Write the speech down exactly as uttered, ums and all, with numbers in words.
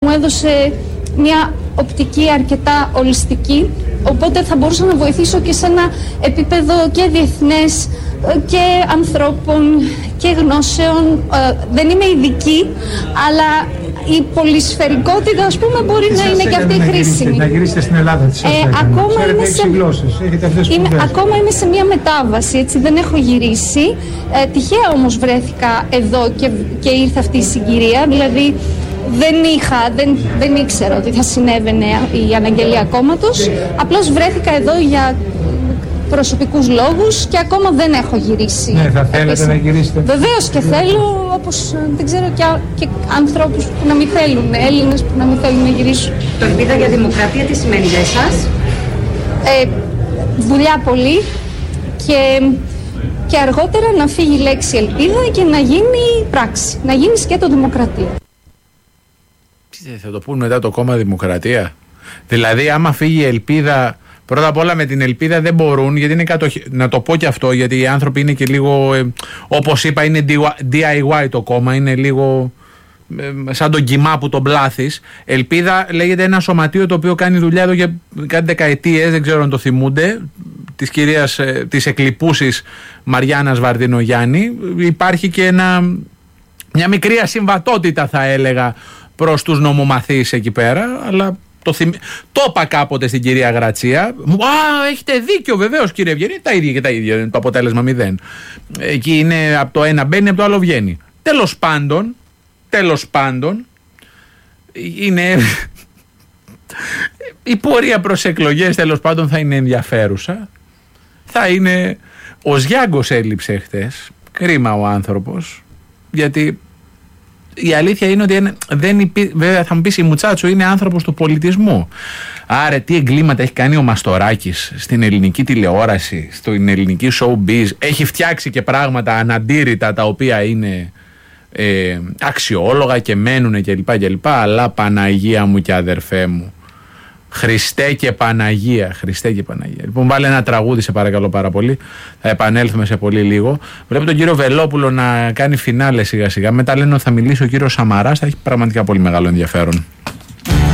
μου έδωσε μια οπτική αρκετά ολιστική, οπότε θα μπορούσα να βοηθήσω και σε ένα επίπεδο και διεθνές και ανθρώπων και γνώσεων. Δεν είμαι ειδική, αλλά η πολυσφαιρικότητα, ας πούμε, μπορεί τι να είναι και αυτή χρήσιμη. Να γυρίσετε στην Ελλάδα, τι σας έκανε. Ακόμα, Ξέρετε, είμαι σε... γλώσσες, έχετε αυτές τις είμαι, σπουδές. ακόμα είμαι σε μια μετάβαση, έτσι, δεν έχω γυρίσει. Ε, τυχαία όμως βρέθηκα εδώ και, και ήρθε αυτή η συγκυρία, δηλαδή δεν είχα, δεν, δεν ήξερα ότι θα συνέβαινε η αναγγελία κόμματος. Απλώς βρέθηκα εδώ για προσωπικούς λόγους και ακόμα δεν έχω γυρίσει. Ναι, θα θέλετε να γυρίσετε. Βεβαίως και θέλω, όπως δεν ξέρω και, και ανθρώπους που να μην θέλουν, Έλληνες που να μην θέλουν να γυρίσουν. Το Ελπίδα για Δημοκρατία τι σημαίνει για εσάς? Ε, δουλειά πολύ και, και αργότερα να φύγει η λέξη ελπίδα και να γίνει πράξη, να γίνει σκέτο Δημοκρατία. Θα το πούν μετά το κόμμα Δημοκρατία. Δηλαδή άμα φύγει η ελπίδα, πρώτα απ' όλα με την ελπίδα δεν μπορούν, γιατί είναι κατοχ... να το πω και αυτό, γιατί οι άνθρωποι είναι και λίγο, ε, όπως είπα, είναι ντι άι γουάι το κόμμα, είναι λίγο ε, σαν τον κοιμά που τον πλάθεις. Ελπίδα λέγεται ένα σωματείο το οποίο κάνει δουλειά εδώ για κάτι δεκαετίες, δεν ξέρω αν το θυμούνται, της κυρίας, ε, της εκλειπούσης Μαριάννας Βαρδινογιάννη. Υπάρχει και ένα, μια μικρή ασυμβατότητα, θα έλεγα, προς τους νομομαθείς εκεί πέρα, αλλά το, θυμ... το είπα κάποτε στην κυρία Γρατσία. Α, έχετε δίκιο, βεβαίως, κύριε Ευγενή, τα ίδια και τα ίδια, το αποτέλεσμα μηδέν. Εκεί είναι από το ένα μπαίνει, από το άλλο βγαίνει. Τέλος πάντων, τέλος πάντων, είναι η πορεία προς εκλογές, τέλος πάντων, θα είναι ενδιαφέρουσα. Θα είναι, ο Σγιάγκος έλειψε χτες, κρίμα ο άνθρωπος, γιατί η αλήθεια είναι ότι δεν υπή... βέβαια θα μου πεις, η Μουτσάτσου είναι άνθρωπος του πολιτισμού. Άρα τι εγκλήματα έχει κάνει ο Μαστοράκης στην ελληνική τηλεόραση, στην ελληνική showbiz. Έχει φτιάξει και πράγματα αναντήρητα τα οποία είναι ε, αξιόλογα και μένουν κλπ, κλπ. Αλλά Παναγία μου και αδερφέ μου, Χριστέ και Παναγία, Χριστέ και Παναγία. Λοιπόν, βάλε ένα τραγούδι, σε παρακαλώ πάρα πολύ. Θα επανέλθουμε σε πολύ λίγο. Βλέπω τον κύριο Βελόπουλο να κάνει φινάλε σιγά σιγά. Μετά λένε ότι θα μιλήσει ο κύριος Σαμαράς. Θα έχει πραγματικά πολύ μεγάλο ενδιαφέρον.